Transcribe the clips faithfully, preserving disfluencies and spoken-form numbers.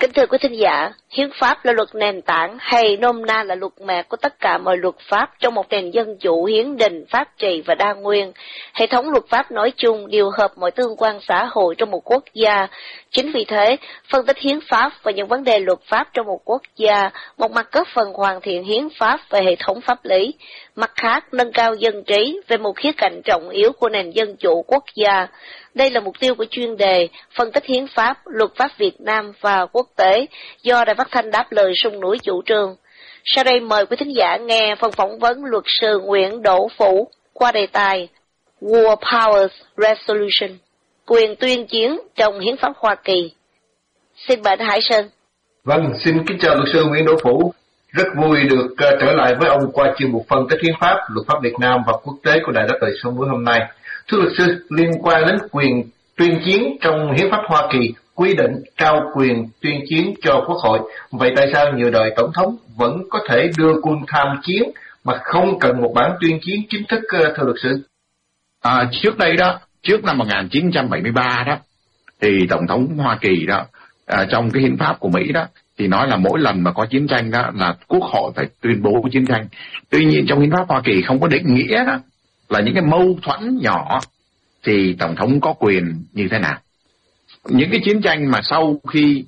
Kính thưa quý thính giả, hiến pháp là luật nền tảng hay nôm na là luật mẹ của tất cả mọi luật pháp trong một nền dân chủ hiến định, pháp trị và đa nguyên. Hệ thống luật pháp nói chung điều hợp mọi tương quan xã hội trong một quốc gia. Chính vì thế, phân tích hiến pháp và những vấn đề luật pháp trong một quốc gia, một mặt góp phần hoàn thiện hiến pháp về hệ thống pháp lý, mặt khác nâng cao dân trí về một khía cạnh trọng yếu của nền dân chủ quốc gia. Đây là mục tiêu của chuyên đề phân tích hiến pháp, luật pháp Việt Nam và quốc tế do Đài Phát thanh Đáp Lời Sông Núi chủ trương. Sau đây mời quý thính giả nghe phần phỏng vấn luật sư Nguyễn Đỗ Phủ qua đề tài War Powers Resolution, quyền tuyên chiến trong hiến pháp Hoa Kỳ. Xin mời Hải Sơn. Vâng, xin kính chào luật sư Nguyễn Đỗ Phủ. Rất vui được uh, trở lại với ông qua chuyên mục phân tích hiến pháp, luật pháp Việt Nam và quốc tế của Đài Đáp Lời Sông Núi hôm nay. Thưa luật sư, liên quan đến quyền tuyên chiến trong hiến pháp Hoa Kỳ quy định trao quyền tuyên chiến cho quốc hội. Vậy tại sao nhiều đời tổng thống vẫn có thể đưa quân tham chiến mà không cần một bản tuyên chiến chính thức, thưa luật sư? À, trước đây đó, trước năm một nghìn chín trăm bảy mươi ba đó, thì tổng thống Hoa Kỳ đó, à, trong cái hiến pháp của Mỹ đó, thì nói là mỗi lần mà có chiến tranh đó là quốc hội phải tuyên bố chiến tranh. Tuy nhiên trong hiến pháp Hoa Kỳ không có định nghĩa đó là những cái mâu thuẫn nhỏ thì tổng thống có quyền như thế nào. Những cái chiến tranh mà sau khi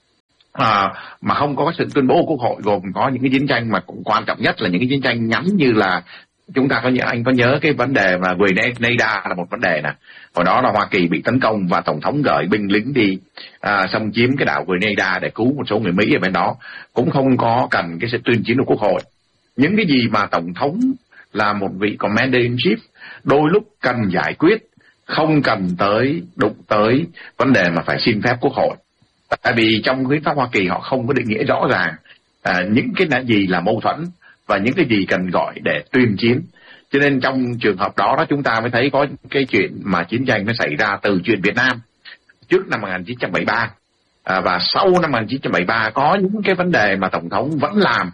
à, mà không có sự tuyên bố của quốc hội, gồm có những cái chiến tranh mà cũng quan trọng nhất là những cái chiến tranh ngắn, như là chúng ta có nhớ, anh có nhớ cái vấn đề mà Grenada là một vấn đề nè. Hồi đó là Hoa Kỳ bị tấn công và tổng thống gửi binh lính đi à, xâm chiếm cái đảo Grenada để cứu một số người Mỹ ở bên đó, cũng không có cần cái sự tuyên chiến của quốc hội. Những cái gì mà tổng thống là một vị commander in chief đôi lúc cần giải quyết, không cần tới đụng tới vấn đề mà phải xin phép quốc hội. Tại vì trong hiến pháp Hoa Kỳ họ không có định nghĩa rõ ràng à, những cái gì là mâu thuẫn và những cái gì cần gọi để tuyên chiến. Cho nên trong trường hợp đó, đó chúng ta mới thấy có cái chuyện mà chiến tranh nó xảy ra từ chuyện Việt Nam trước năm một nghìn chín trăm bảy mươi ba à, và sau năm một nghìn chín trăm bảy mươi ba có những cái vấn đề mà tổng thống vẫn làm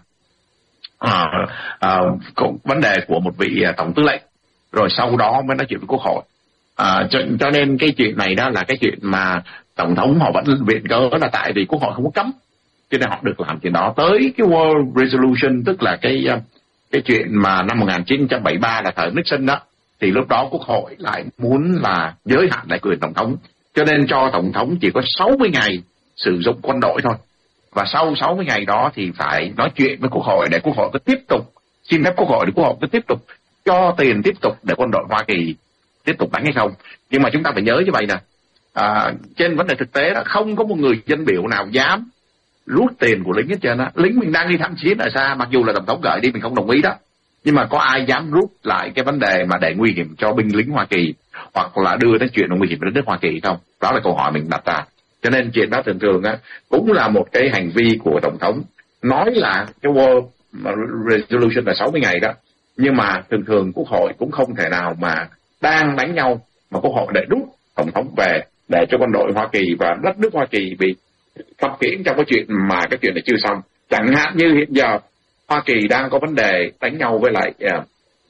à, à, vấn đề của một vị tổng tư lệnh, rồi sau đó mới nói chuyện với quốc hội. À, cho, cho nên cái chuyện này đó là cái chuyện mà tổng thống họ vẫn viện cớ là tại vì quốc hội không có cấm, cho nên họ được làm chuyện đó. Tới cái War Resolution, tức là cái cái chuyện mà năm một nghìn chín trăm bảy mươi ba là thời Nixon đó, thì lúc đó quốc hội lại muốn là giới hạn lại quyền tổng thống, cho nên cho tổng thống chỉ có sáu mươi ngày sử dụng quân đội thôi. Và sau sáu mươi ngày đó thì phải nói chuyện với quốc hội để quốc hội có tiếp tục xin phép quốc hội để quốc hội có tiếp tục cho tiền tiếp tục để quân đội Hoa Kỳ tiếp tục đánh hay không. Nhưng mà chúng ta phải nhớ như vậy nè, à, trên vấn đề thực tế đó, không có một người dân biểu nào dám rút tiền của lính hết trơn á. Lính mình đang đi tham chiến ở xa, mặc dù là tổng thống gửi đi mình không đồng ý đó, nhưng mà có ai dám rút lại cái vấn đề mà để nguy hiểm cho binh lính Hoa Kỳ, hoặc là đưa đến chuyện nguy hiểm đến nước Hoa Kỳ không? Đó là câu hỏi mình đặt ra. Cho nên chuyện đó thường thường á cũng là một cái hành vi của tổng thống, nói là cái War Resolution là sáu mươi ngày đó, nhưng mà thường thường quốc hội cũng không thể nào mà đang đánh nhau mà quốc hội để rút tổng thống về để cho quân đội Hoa Kỳ và đất nước Hoa Kỳ bị phát triển trong cái chuyện mà cái chuyện này chưa xong. Chẳng hạn như hiện giờ Hoa Kỳ đang có vấn đề đánh nhau với lại uh,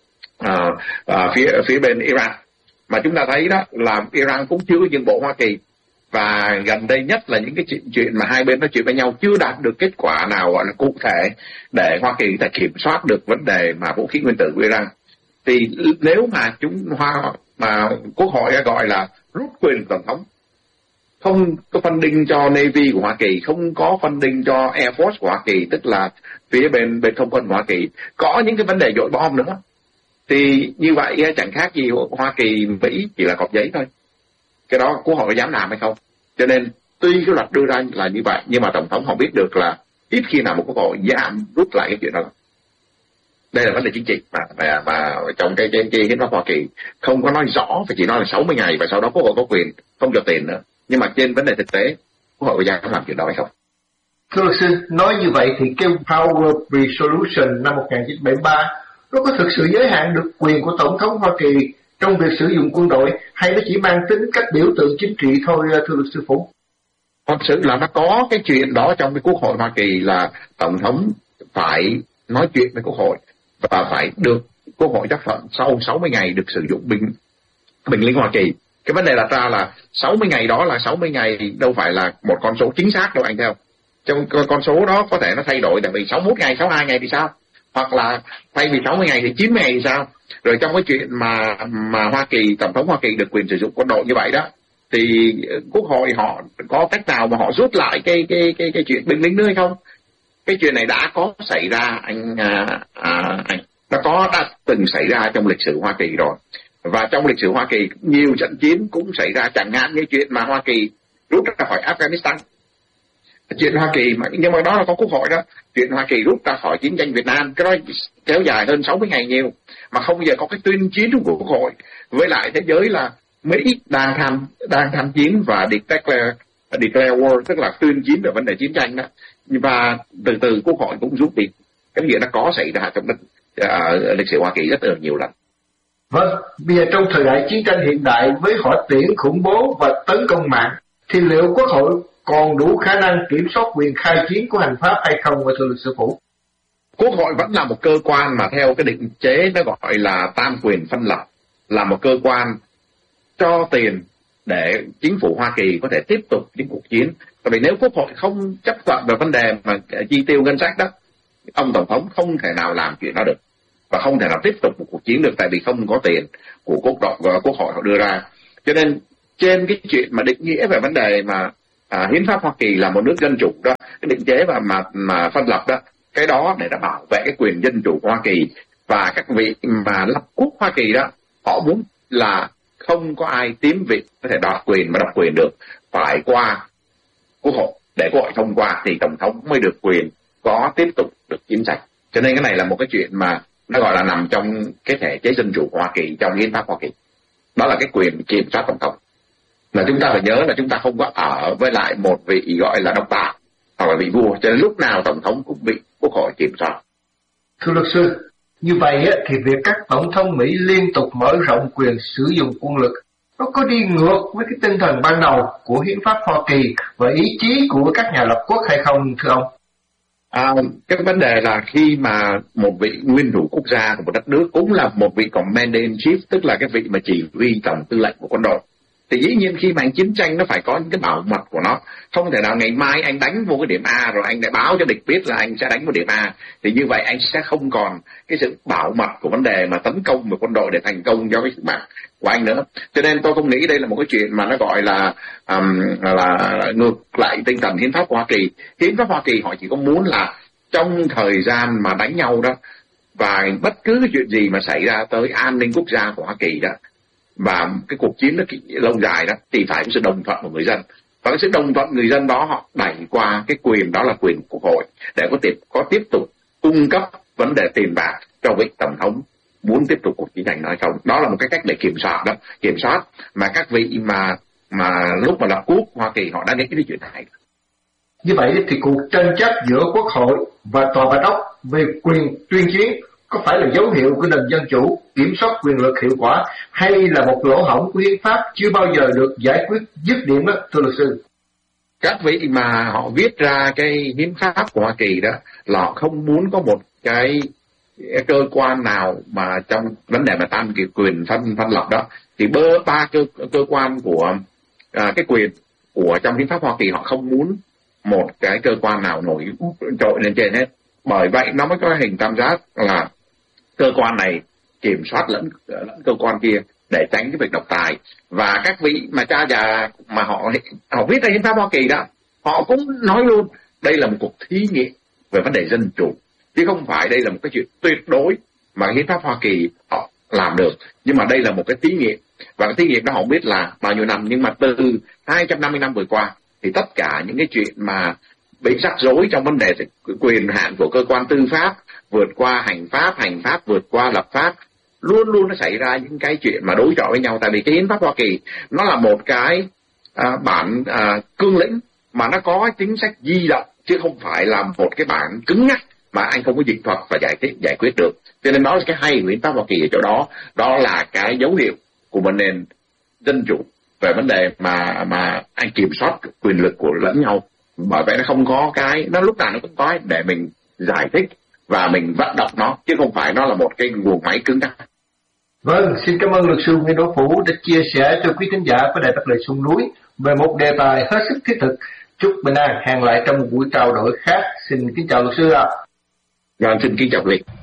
uh, uh, phía phía bên Iran, mà chúng ta thấy đó là Iran cũng chưa nhượng bộ Hoa Kỳ, và gần đây nhất là những cái chuyện, chuyện mà hai bên nói chuyện với nhau chưa đạt được kết quả nào gọi là cụ thể để Hoa Kỳ thể kiểm soát được vấn đề mà vũ khí nguyên tử của Iran. Thì nếu mà chúng Hoa mà quốc hội gọi là rút quyền tổng thống, không có funding cho Navy của Hoa Kỳ, không có funding cho Air Force của Hoa Kỳ, tức là phía bên bên không quân của Hoa Kỳ, có những cái vấn đề dội bom nữa, thì như vậy chẳng khác gì Hoa Kỳ Mỹ chỉ là cọc giấy thôi. Cái đó quốc hội có dám làm hay không? Cho nên tuy cái luật đưa ra là như vậy, nhưng mà tổng thống họ biết được là ít khi nào một quốc hội dám rút lại cái chuyện đó. Đây là vấn đề chính trị mà, mà, mà trong cái cái cái hiến pháp Hoa Kỳ không có nói rõ, phải chỉ nói là sáu mươi ngày và sau đó quốc hội có quyền không cho tiền nữa. Nhưng mà trên vấn đề thực tế, quốc hội có dám làm chuyện đó hay không? Thưa luật sư, nói như vậy thì cái Power Resolution năm một nghìn chín trăm bảy mươi ba nó có thực sự giới hạn được quyền của tổng thống Hoa Kỳ trong việc sử dụng quân đội, hay nó chỉ mang tính cách biểu tượng chính trị thôi, thưa luật sư Phủ? Thật sự là nó có cái chuyện đó trong cái quốc hội Hoa Kỳ là tổng thống phải nói chuyện với quốc hội và phải được quốc hội chấp thuận sau sáu mươi ngày được sử dụng binh binh lính Hoa Kỳ. Cái vấn đề đặt ra là sáu mươi ngày đó là sáu mươi ngày đâu phải là một con số chính xác đâu anh theo. trong con số đó có thể nó thay đổi, tại vì sáu mươi mốt ngày, sáu mươi hai ngày thì sao, hoặc là thay vì sáu mươi ngày thì chín mươi ngày thì sao. Rồi trong cái chuyện mà mà Hoa Kỳ, tổng thống Hoa Kỳ được quyền sử dụng quân đội như vậy đó, thì quốc hội họ có cách nào mà họ rút lại cái cái cái cái chuyện binh lính nữa hay không? Cái chuyện này đã có xảy ra, anh à, à, anh nó có đã từng xảy ra trong lịch sử Hoa Kỳ rồi. Và trong lịch sử Hoa Kỳ nhiều trận chiến cũng xảy ra, chẳng hạn như chuyện mà Hoa Kỳ rút ra khỏi Afghanistan, chuyện Hoa Kỳ mà nhưng mà đó là có quốc hội đó. Chuyện Hoa Kỳ rút ra khỏi chiến tranh Việt Nam, cái đó kéo dài hơn sáu mươi ngày nhiều mà không bao giờ có cái tuyên chiến của quốc hội. Với lại thế giới là Mỹ đang tham đang tham chiến và declare declare war, tức là tuyên chiến về vấn đề chiến tranh đó, và từ từ quốc hội cũng rút đi. Cái việc nó có xảy ra trong uh, lịch sử Hoa Kỳ rất là nhiều lần. Vâng, bây giờ trong thời đại chiến tranh hiện đại với hỏa tiễn, khủng bố và tấn công mạng, thì liệu quốc hội còn đủ khả năng kiểm soát quyền khai chiến của hành pháp hay không, thưa luật sư Phủ? Quốc hội vẫn là một cơ quan mà theo cái định chế nó gọi là tam quyền phân lập, là một cơ quan cho tiền để chính phủ Hoa Kỳ có thể tiếp tục những cuộc chiến. Tại vì nếu quốc hội không chấp thuận về vấn đề mà chi tiêu ngân sách đó, ông tổng thống không thể nào làm chuyện đó được và không thể nào tiếp tục một cuộc chiến được, tại vì không có tiền của quốc đội và quốc hội họ đưa ra. Cho nên trên cái chuyện mà định nghĩa về vấn đề mà à, hiến pháp Hoa Kỳ là một nước dân chủ đó, cái định chế và mà mà phân lập đó, cái đó để đảm bảo vệ cái quyền dân chủ của Hoa Kỳ. Và các vị mà lập quốc Hoa Kỳ đó, họ muốn là không có ai tiếm vị có thể đoạt quyền mà đoạt quyền được, phải qua quốc hội, để quốc hội thông qua thì tổng thống mới được quyền có tiếp tục được chiến tranh. Cho nên cái này là một cái chuyện mà nó gọi là nằm trong cái thể chế dân chủ của Hoa Kỳ, trong hiến pháp Hoa Kỳ. Đó là cái quyền kiểm soát tổng thống. Là chúng ta phải nhớ là chúng ta không có ở với lại một vị gọi là độc tài hoặc là vị vua, cho nên lúc nào tổng thống cũng bị quốc hội kiểm soát. Thưa luật sư, như vậy thì việc các tổng thống Mỹ liên tục mở rộng quyền sử dụng quân lực, nó có đi ngược với cái tinh thần ban đầu của hiến pháp Hoa Kỳ và ý chí của các nhà lập quốc hay không, thưa ông? À, cái vấn đề là khi mà một vị nguyên thủ quốc gia của một đất nước cũng là một vị commander in chief, tức là cái vị mà chỉ huy tổng tư lệnh của quân đội, thì dĩ nhiên khi mà anh chiến tranh nó phải có những cái bảo mật của nó. Không thể nào ngày mai anh đánh vô cái điểm A rồi anh lại báo cho địch biết là anh sẽ đánh vào điểm A, thì như vậy anh sẽ không còn cái sự bảo mật của vấn đề mà tấn công vào quân đội để thành công cho cái sự mạng của anh nữa. Cho nên tôi không nghĩ đây là một cái chuyện mà nó gọi là um, là ngược lại tinh thần hiến pháp của Hoa Kỳ. Hiến pháp Hoa Kỳ họ chỉ có muốn là trong thời gian mà đánh nhau đó, và bất cứ cái chuyện gì mà xảy ra tới an ninh quốc gia của Hoa Kỳ đó, và cái cuộc chiến nó lâu dài đó, thì phải có sự đồng thuận của người dân. Và cái sự đồng thuận người dân đó họ đẩy qua cái quyền đó là quyền của quốc hội để có tiếp có tiếp tục cung cấp vấn đề tiền bạc cho vị tổng thống muốn tiếp tục cuộc chiến tranh hay không. Đó là một cái cách để kiểm soát đó, kiểm soát mà các vị mà mà lúc mà lập quốc Hoa Kỳ họ đã nghĩ cái chuyện này. Như vậy thì cuộc tranh chấp giữa quốc hội và tòa bạch ốc về quyền tuyên chiến có phải là dấu hiệu của nền dân chủ kiểm soát quyền lực hiệu quả, hay là một lỗ hổng của hiến pháp chưa bao giờ được giải quyết dứt điểm đó, thưa luật sư? Các vị mà họ viết ra cái hiến pháp của Hoa Kỳ đó là họ không muốn có một cái cơ quan nào mà trong vấn đề mà tam quyền phân phân lập đó, thì bơ ba cơ cơ quan của à, cái quyền của trong hiến pháp Hoa Kỳ họ không muốn một cái cơ quan nào nổi trội lên trên hết. Bởi vậy nó mới có hình tam giác là cơ quan này kiểm soát lẫn lẫn cơ quan kia để tránh cái việc độc tài. Và các vị mà cha già mà họ họ viết ra hiến pháp Hoa Kỳ đó, họ cũng nói luôn đây là một cuộc thí nghiệm về vấn đề dân chủ, chứ không phải đây là một cái chuyện tuyệt đối mà hiến pháp Hoa Kỳ họ làm được. Nhưng mà đây là một cái thí nghiệm, và cái thí nghiệm đó họ biết là bao nhiêu năm, nhưng mà từ hai trăm năm mươi năm vừa qua thì tất cả những cái chuyện mà bị rắc rối trong vấn đề quyền hạn của cơ quan tư pháp vượt qua hành pháp, hành pháp vượt qua lập pháp, luôn luôn nó xảy ra những cái chuyện mà đối chọi với nhau. Tại vì cái hiến pháp Hoa Kỳ nó là một cái à, bản à, cương lĩnh mà nó có chính sách di động, chứ không phải là một cái bản cứng nhắc mà anh không có dịch thuật và giải thích giải quyết được. Cho nên đó là cái hay của hiến pháp Hoa Kỳ ở chỗ đó, đó là cái dấu hiệu của một nền dân chủ về vấn đề mà mà anh kiểm soát quyền lực của lẫn nhau. Bởi vậy nó không có cái, nó lúc nào nó cũng có để mình giải thích và mình vận động nó, chứ không phải nó là một cái guồng máy cứng nhắc. Vâng, xin cảm ơn luật sư Nguyễn Đỗ Phủ đã chia sẻ cho quý thính giả của Đài Phát Lời Sông Núi về một đề tài hết sức thiết thực Chúc bình an, hẹn lại trong một buổi trao đổi khác. Xin kính chào luật sư ạ. Vâng, xin kính chào quý vị.